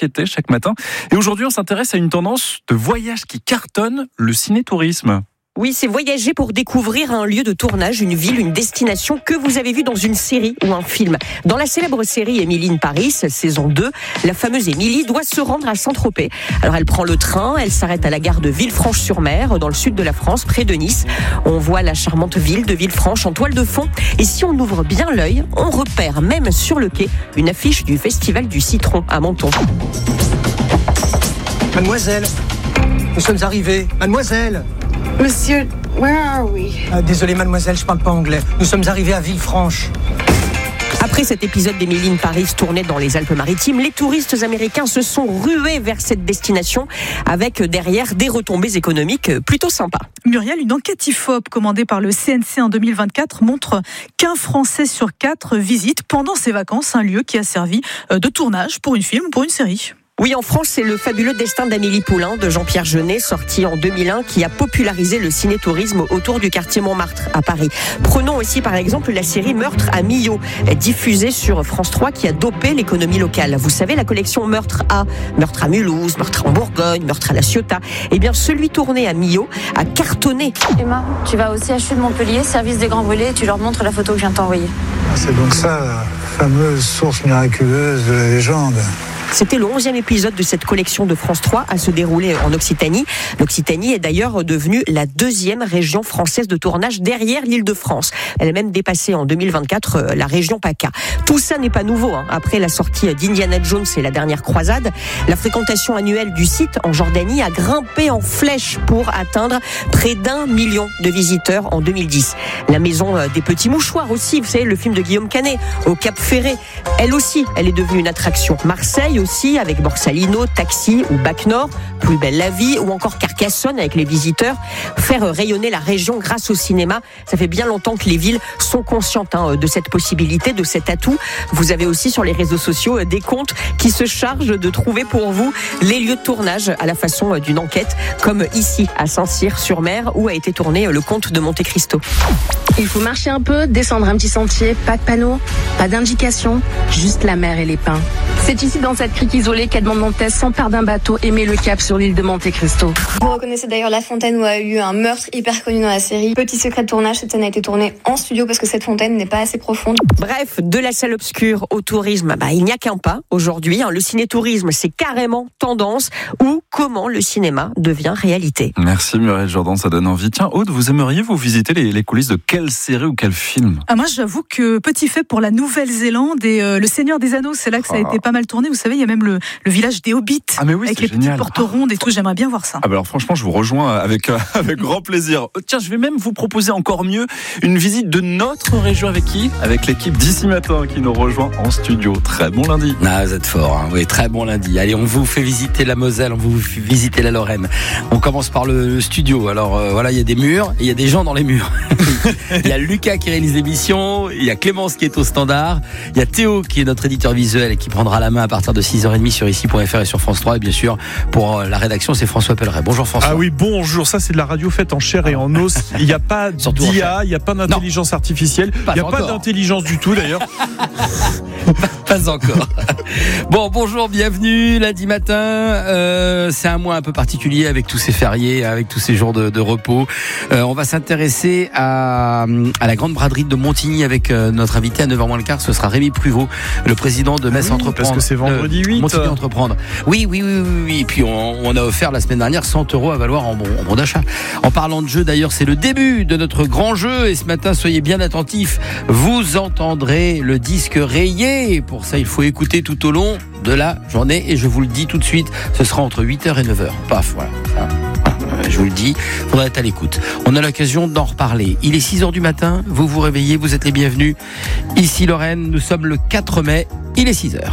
société chaque matin. Et aujourd'hui, on s'intéresse à une tendance de voyage qui cartonne, le ciné-tourisme. Oui, c'est voyager pour découvrir un lieu de tournage, une ville, une destination que vous avez vu dans une série ou un film. Dans la célèbre série Emily in Paris, saison 2, la fameuse Émilie doit se rendre à Saint-Tropez. Alors elle prend le train, elle s'arrête à la gare de Villefranche-sur-Mer, dans le sud de la France, près de Nice. On voit la charmante ville de Villefranche en toile de fond. Et si on ouvre bien l'œil, on repère même sur le quai une affiche du Festival du Citron à Menton. Mademoiselle, nous sommes arrivés. Mademoiselle. Monsieur, where are we? Désolé mademoiselle, je parle pas anglais. Nous sommes arrivés à Villefranche. Après cet épisode d'Emily in Paris tourné dans les Alpes-Maritimes, les touristes américains se sont rués vers cette destination avec derrière des retombées économiques plutôt sympas. Muriel, une enquête IFOP commandée par le CNC en 2024 montre qu'un Français sur 4 visite pendant ses vacances un lieu qui a servi de tournage pour une film ou pour une série. Oui, en France, c'est le fabuleux destin d'Amélie Poulain de Jean-Pierre Jeunet, sorti en 2001, qui a popularisé le ciné-tourisme autour du quartier Montmartre à Paris. Prenons aussi par exemple la série Meurtre à Millau, diffusée sur France 3, qui a dopé l'économie locale. Vous savez, la collection Meurtre à Mulhouse, Meurtre en Bourgogne, Meurtre à la Ciotat. Eh bien, celui tourné à Millau a cartonné. Emma, tu vas aussi à CHU de Montpellier, service des Grands Brûlés, et tu leur montres la photo que je viens de t'envoyer. C'est donc ça, la fameuse source miraculeuse de la légende. C'était le 11e épisode de cette collection de France 3 à se dérouler en Occitanie. L'Occitanie est d'ailleurs devenue la 2e région française de tournage derrière l'Île-de-France. Elle a même dépassé en 2024 la région PACA. Tout ça n'est pas nouveau. Après la sortie d'Indiana Jones et la dernière croisade, la fréquentation annuelle du site en Jordanie a grimpé en flèche pour atteindre près d'1 million de visiteurs en 2010. La maison des petits mouchoirs aussi, vous savez, le film de Guillaume Canet, au Cap Ferré, elle aussi, elle est devenue une attraction. Marseille aussi, avec Borsalino, Taxi ou Bac Nord, Plus belle la vie, ou encore Carcassonne avec les visiteurs. Faire rayonner la région grâce au cinéma, ça fait bien longtemps que les villes sont conscientes de cette possibilité, de cet atout. Vous avez aussi sur les réseaux sociaux des comptes qui se chargent de trouver pour vous les lieux de tournage à la façon d'une enquête, comme ici à Saint-Cyr-sur-Mer où a été tourné le Comte de Monte Cristo. Il faut marcher un peu, descendre un petit sentier, pas de panneau, pas d'indication, juste la mer et les pins. C'est ici dans cette crique isolée qu'Edmond Dantes s'empare d'un bateau et met le cap sur l'île de Monte Cristo. Vous reconnaissez d'ailleurs la fontaine où a eu un meurtre hyper connu dans la série. Petit secret de tournage, cette scène a été tournée en studio parce que cette fontaine n'est pas assez profonde. Bref, de la salle obscure au tourisme, il n'y a qu'un pas aujourd'hui. Le ciné-tourisme, c'est carrément tendance, ou comment le cinéma devient réalité. Merci Muriel Jourdan, ça donne envie. Tiens Aude, vous aimeriez vous visiter les coulisses de quelle série ou quel film ? Moi j'avoue que petit fait pour la Nouvelle-Zélande et Le Seigneur des Anneaux, c'est là que ça a été pas mal tourné. Vous savez, il y a même le village des Hobbits avec les génial. petites portes rondes et tout. J'aimerais bien voir ça. Alors franchement, je vous rejoins avec grand plaisir. Tiens, je vais même vous proposer encore mieux une visite de notre région avec qui ? Avec l'équipe d'ici matin qui nous rejoint en studio. Très bon lundi. Vous êtes fort, Oui, très bon lundi. Allez, on vous fait visiter la Moselle, on vous fait visiter la Lorraine. On commence par le studio. Alors voilà, il y a des murs et il y a des gens dans les murs. Il y a Lucas qui réalise l'émission, il y a Clémence qui est au standard, il y a Théo qui est notre éditeur visuel et qui prendra la main à partir de 6h30 sur ici.fr et sur France 3. Et bien sûr, pour la rédaction, c'est François Pelleret. Bonjour François. Ah oui, bonjour. Ça, c'est de la radio faite en chair et en os. Il n'y a pas d'IA, il n'y a pas d'intelligence artificielle, il n'y a pas d'intelligence du tout d'ailleurs. Pas encore. Bon, bonjour, bienvenue lundi matin. C'est un mois un peu particulier avec tous ces fériés, avec tous ces jours de repos. On va s'intéresser à la grande braderie de Montigny avec notre invité à 9h moins le quart. Ce sera Rémi Pruvot, le président de Metz Entreprendre. Parce que c'est vendredi 8. Montigny Entreprendre. Oui. Et puis on a offert la semaine dernière 100 € à valoir en bon d'achat. En parlant de jeu, d'ailleurs, c'est le début de notre grand jeu. Et ce matin, soyez bien attentifs. Vous entendrez le disque rayé. Pour ça, il faut écouter tout au long de la journée. Et je vous le dis tout de suite, ce sera entre 8h et 9h. Paf, voilà. Je vous le dis, il faudra être à l'écoute. On a l'occasion d'en reparler. Il est 6h du matin, vous vous réveillez, vous êtes les bienvenus. Ici Lorraine, nous sommes le 4 mai, il est 6h.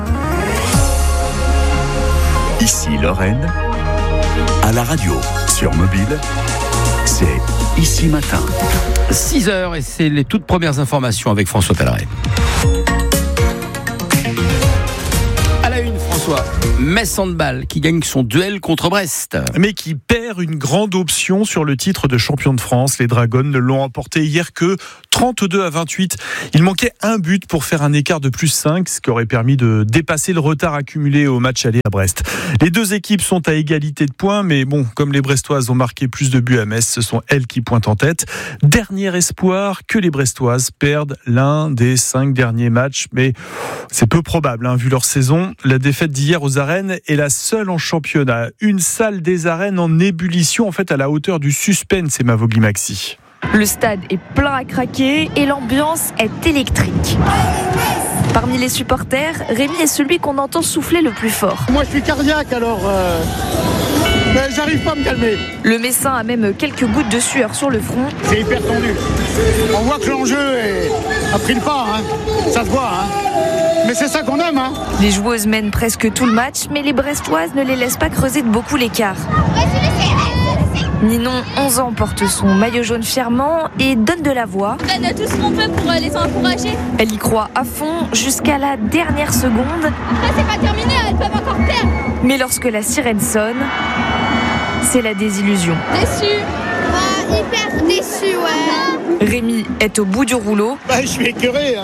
Ici Lorraine, à la radio, sur mobile, c'est Ici Matin. 6h et c'est les toutes premières informations avec François Pelleret. François, Metz Handball qui gagne son duel contre Brest. Mais qui perd une grande option sur le titre de champion de France. Les Dragons ne l'ont emporté hier que 32-28. Il manquait un but pour faire un écart de plus 5, ce qui aurait permis de dépasser le retard accumulé au match aller à Brest. Les deux équipes sont à égalité de points, mais bon, comme les Brestoises ont marqué plus de buts à Metz, ce sont elles qui pointent en tête. Dernier espoir que les Brestoises perdent l'un des 5 derniers matchs, mais c'est peu probable, vu leur saison. La défaite d'hier aux Arènes est la seule en championnat. Une salle des Arènes en ébullition, en fait, à la hauteur du suspense, et Mavogli Maxi. Le stade est plein à craquer et l'ambiance est électrique. Parmi les supporters, Rémi est celui qu'on entend souffler le plus fort. Moi je suis cardiaque alors mais j'arrive pas à me calmer. Le Messin a même quelques gouttes de sueur sur le front. C'est hyper tendu. On voit que l'enjeu a pris le pas, ça se voit. Mais c'est ça qu'on aime. Les joueuses mènent presque tout le match, mais les Brestoises ne les laissent pas creuser de beaucoup l'écart. Ninon, 11 ans, porte son maillot jaune fièrement et donne de la voix. On donne tout ce qu'on peut pour les encourager. Elle y croit à fond jusqu'à la dernière seconde. Après, c'est pas terminé, elles peuvent encore perdre. Mais lorsque la sirène sonne, c'est la désillusion. Déçu. Hyper déçu, ouais. Rémi est au bout du rouleau. Je suis écœuré.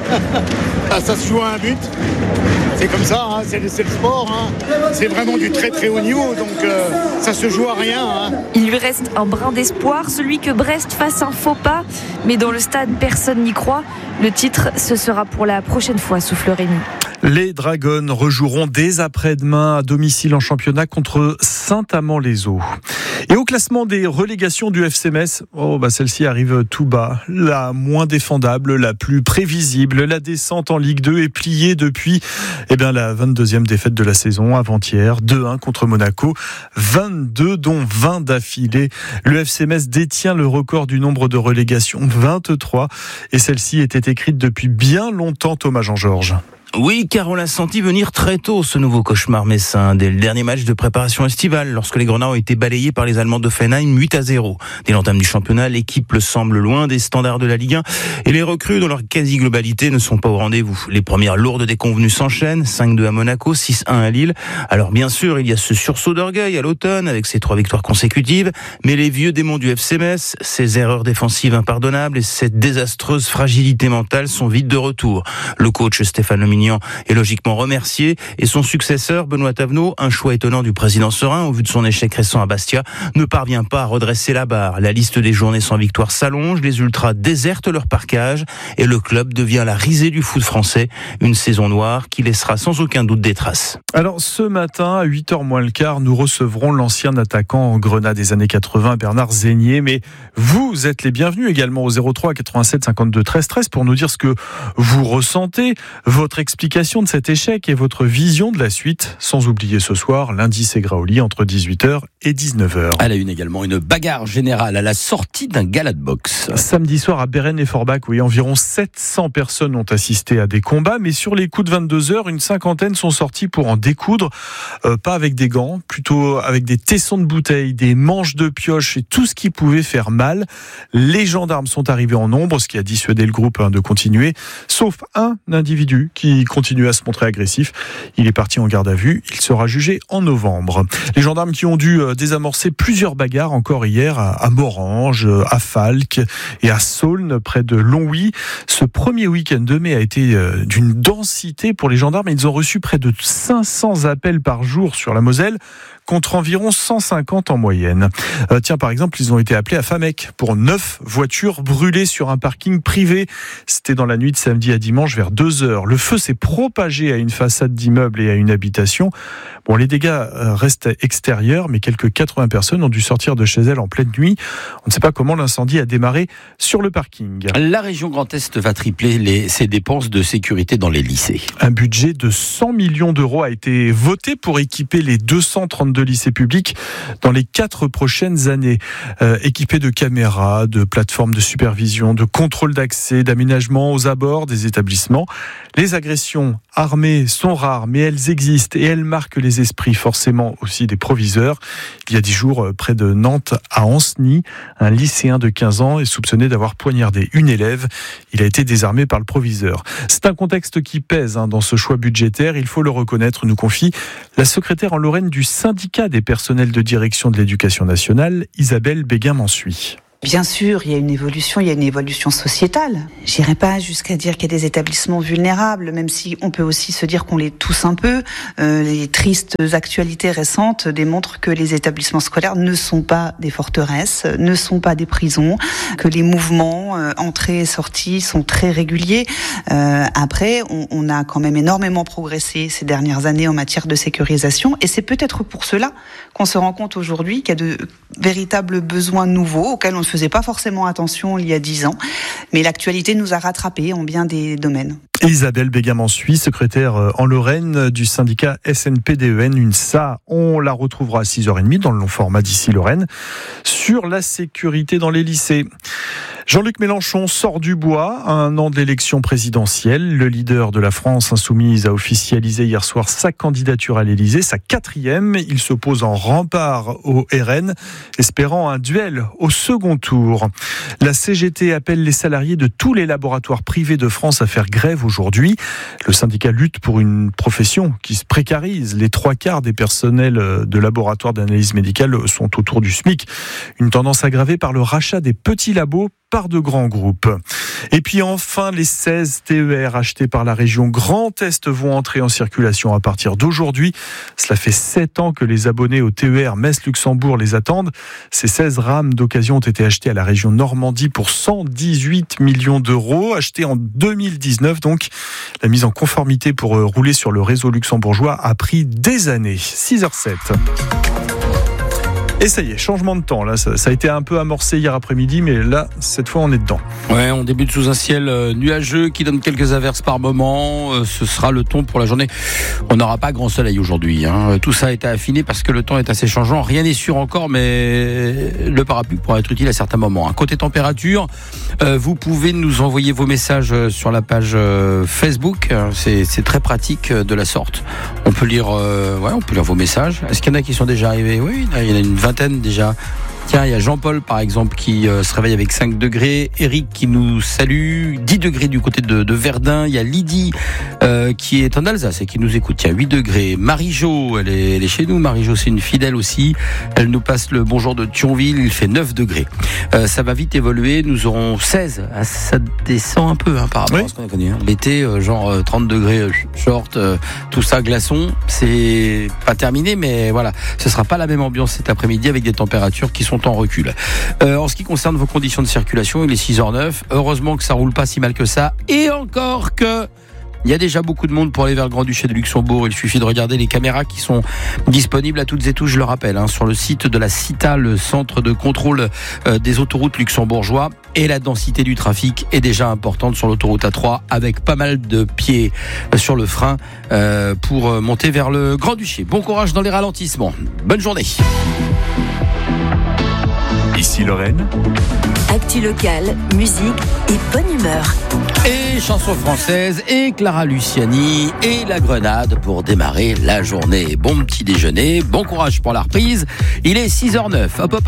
Ça se joue à un but. C'est comme ça, c'est le sport. C'est vraiment du très très haut niveau, donc ça se joue à rien. Il lui reste un brin d'espoir, celui que Brest fasse un faux pas. Mais dans le stade, personne n'y croit. Le titre, ce sera pour la prochaine fois, souffle Rémi. Les Dragons rejoueront dès après-demain à domicile en championnat contre Saint-Amand-les-Eaux. Et au classement des relégations du FC Metz, celle-ci arrive tout bas, la moins défendable, la plus prévisible. La descente en Ligue 2 est pliée depuis la 22e défaite de la saison, avant-hier, 2-1 contre Monaco, 22 dont 20 d'affilée. Le FC Metz détient le record du nombre de relégations, 23, et celle-ci était écrite depuis bien longtemps, Thomas Jean-Georges. Oui, car on l'a senti venir très tôt, ce nouveau cauchemar messin, dès le dernier match de préparation estivale, lorsque les Grenats ont été balayés par les Allemands d'Offenheim 8-0. Dès l'entame du championnat, l'équipe semble loin des standards de la Ligue 1 et les recrues, dans leur quasi-globalité, ne sont pas au rendez-vous. Les premières lourdes déconvenues s'enchaînent, 5-2 à Monaco, 6-1 à Lille. Alors bien sûr, il y a ce sursaut d'orgueil à l'automne, avec ses 3 victoires consécutives, mais les vieux démons du FC Metz, ses erreurs défensives impardonnables et cette désastreuse fragilité mentale sont vite de retour. Le coach Stéphane Lemignon est logiquement remercié et son successeur Benoît Tavenot, un choix étonnant du président serein au vu de son échec récent à Bastia, ne parvient pas à redresser la barre. La liste des journées sans victoire s'allonge, les Ultras désertent leur parquage et le club devient la risée du foot français, une saison noire qui laissera sans aucun doute des traces. Alors ce matin à 8h moins le quart, nous recevrons l'ancien attaquant en Grenat des années 80, Bernard Zégnier, mais vous êtes les bienvenus également au 03 87 52 13 13 pour nous dire ce que vous ressentez, votre explication de cet échec et votre vision de la suite, sans oublier ce soir lundi c'est Graoli entre 18h et 19h. Elle a eu également une bagarre générale à la sortie d'un gala de boxe. Samedi soir à Bérennes et Forbach, environ 700 personnes ont assisté à des combats, mais sur les coups de 22h, une cinquantaine sont sortis pour en découdre, pas avec des gants, plutôt avec des tessons de bouteilles, des manches de pioche et tout ce qui pouvait faire mal. Les gendarmes sont arrivés en nombre, ce qui a dissuadé le groupe de continuer, sauf un individu qui continue à se montrer agressif. Il est parti en garde à vue. Il sera jugé en novembre. Les gendarmes qui ont dû désamorcer plusieurs bagarres encore hier à Morhange, à Falques et à Saulnes, près de Longwy. Ce premier week-end de mai a été d'une densité pour les gendarmes. Ils ont reçu près de 500 appels par jour sur la Moselle, contre environ 150 en moyenne. Par exemple, ils ont été appelés à Famec pour 9 voitures brûlées sur un parking privé. C'était dans la nuit de samedi à dimanche vers 2h. Le feu s'est propagé à une façade d'immeuble et à une habitation. Les dégâts restent extérieurs, mais quelques 80 personnes ont dû sortir de chez elles en pleine nuit. On ne sait pas comment l'incendie a démarré sur le parking. La région Grand Est va tripler ses dépenses de sécurité dans les lycées. Un budget de 100 millions d'euros a été voté pour équiper les 232 lycées publics dans les 4 prochaines années. Équipés de caméras, de plateformes de supervision, de contrôle d'accès, d'aménagement aux abords des établissements. Les agressions l'éducation armée sont rares, mais elles existent et elles marquent les esprits, forcément aussi des proviseurs. Il y a 10 jours, près de Nantes, à Ancenis, un lycéen de 15 ans est soupçonné d'avoir poignardé une élève. Il a été désarmé par le proviseur. C'est un contexte qui pèse dans ce choix budgétaire, il faut le reconnaître, nous confie la secrétaire en Lorraine du syndicat des personnels de direction de l'éducation nationale, Isabelle Béguin-Mansuy. Bien sûr, il y a une évolution sociétale. J'irai pas jusqu'à dire qu'il y a des établissements vulnérables, même si on peut aussi se dire qu'on les tousse un peu. Les tristes actualités récentes démontrent que les établissements scolaires ne sont pas des forteresses, ne sont pas des prisons, que les mouvements entrées et sorties sont très réguliers. Après, on a quand même énormément progressé ces dernières années en matière de sécurisation, et c'est peut-être pour cela qu'on se rend compte aujourd'hui qu'il y a de véritables besoins nouveaux auxquels on ne faisait pas forcément attention il y a 10 ans, mais l'actualité nous a rattrapés en bien des domaines. Isabelle Béguin-Mansuy, secrétaire en Lorraine du syndicat SNPDEN UNSA. On la retrouvera à 6h30 dans le long format d'ici Lorraine sur la sécurité dans les lycées. Jean-Luc Mélenchon sort du bois à un an de l'élection présidentielle. Le leader de la France insoumise a officialisé hier soir sa candidature à l'Élysée, sa 4e. Il s'oppose en rempart au RN, espérant un duel au second tour. La CGT appelle les salariés de tous les laboratoires privés de France à faire grève aujourd'hui. Le syndicat lutte pour une profession qui se précarise. Les 3/4 des personnels de laboratoires d'analyse médicale sont autour du SMIC. Une tendance aggravée par le rachat des petits labos par de grands groupes. Et puis enfin, les 16 TER achetés par la région Grand Est vont entrer en circulation à partir d'aujourd'hui. Cela fait 7 ans que les abonnés au TER Metz-Luxembourg les attendent. Ces 16 rames d'occasion ont été achetées à la région Normandie pour 118 millions d'euros, achetées en 2019. Donc, la mise en conformité pour rouler sur le réseau luxembourgeois a pris des années. 6h07. Et ça y est, changement de temps. Là, ça a été un peu amorcé hier après-midi, mais là, cette fois, on est dedans. Ouais, on débute sous un ciel nuageux qui donne quelques averses par moment. Ce sera le ton pour la journée. On n'aura pas grand soleil aujourd'hui. Tout ça a été affiné parce que le temps est assez changeant. Rien n'est sûr encore, mais le parapluie pourra être utile à certains moments. Côté température, vous pouvez nous envoyer vos messages sur la page Facebook. C'est très pratique de la sorte. On peut lire vos messages. Est-ce qu'il y en a qui sont déjà arrivés ? Oui, il y en a une vingtaine déjà. Tiens, il y a Jean-Paul par exemple qui se réveille avec 5 degrés, Eric qui nous salue, 10 degrés du côté de Verdun, il y a Lydie qui est en Alsace et qui nous écoute, il y a 8 degrés, Marie-Jo, elle est chez nous, Marie-Jo c'est une fidèle aussi, elle nous passe le bonjour de Thionville, il fait 9 degrés. Ça va vite évoluer, nous aurons 16, ça descend un peu par rapport à ce qu'on a connu. L'été, 30 degrés, short, tout ça, glaçon, c'est pas terminé, mais voilà, ce sera pas la même ambiance cet après-midi avec des températures qui sont en recul. En ce qui concerne vos conditions de circulation, il est 6h09. Heureusement que ça roule pas si mal que ça. Et encore que il y a déjà beaucoup de monde pour aller vers le Grand-Duché de Luxembourg. Il suffit de regarder les caméras qui sont disponibles à toutes et tous, je le rappelle, sur le site de la CITA, le centre de contrôle des autoroutes luxembourgeois. Et la densité du trafic est déjà importante sur l'autoroute A3 avec pas mal de pieds sur le frein pour monter vers le Grand-Duché. Bon courage dans les ralentissements. Bonne journée. Ici Lorraine. Actu locale, musique et bonne humeur. Et chansons françaises, et Clara Luciani, et la Grenade pour démarrer la journée. Bon petit déjeuner, bon courage pour la reprise. Il est 6h09. Hop, hop.